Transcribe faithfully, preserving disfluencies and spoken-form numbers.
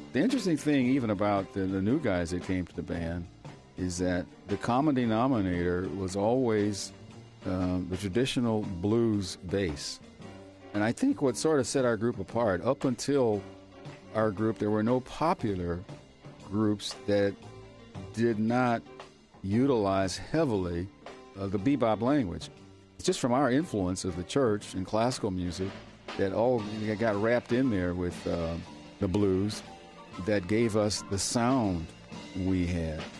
The interesting thing, even about the, the new guys that came to the band, is that the common denominator was always um, the traditional blues bass. And I think what sort of set our group apart, up until our group, there were no popular groups that did not utilize heavily uh, the bebop language. It's just from our influence of the church and classical music that all got wrapped in there with uh, the blues that gave us the sound we had.